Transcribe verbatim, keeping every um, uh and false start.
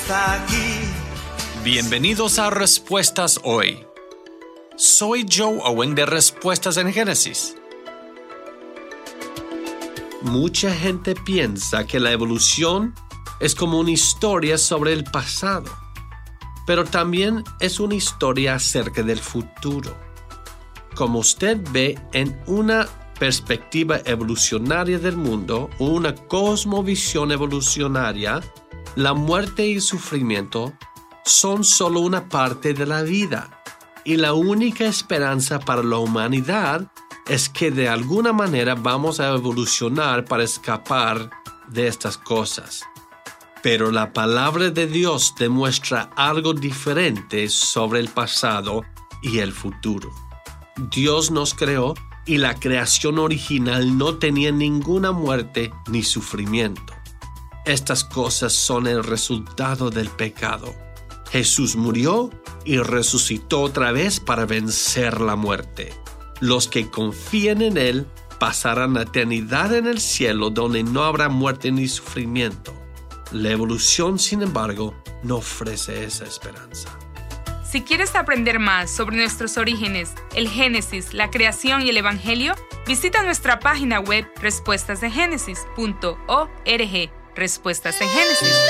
está aquí. Bienvenidos a Respuestas Hoy. Soy Joe Owen de Respuestas en Génesis. Mucha gente piensa que la evolución es como una historia sobre el pasado, pero también es una historia acerca del futuro. Como usted ve en una perspectiva evolucionaria del mundo o una cosmovisión evolucionaria, la muerte y el sufrimiento son solo una parte de la vida, y la única esperanza para la humanidad es que de alguna manera vamos a evolucionar para escapar de estas cosas. Pero la palabra de Dios demuestra algo diferente sobre el pasado y el futuro. Dios nos creó y la creación original no tenía ninguna muerte ni sufrimiento. Estas cosas son el resultado del pecado. Jesús murió y resucitó otra vez para vencer la muerte. Los que confían en Él pasarán la eternidad en el cielo, donde no habrá muerte ni sufrimiento. La evolución, sin embargo, no ofrece esa esperanza. Si quieres aprender más sobre nuestros orígenes, el Génesis, la creación y el Evangelio, visita nuestra página web respuestas de génesis punto org. Respuestas en Génesis.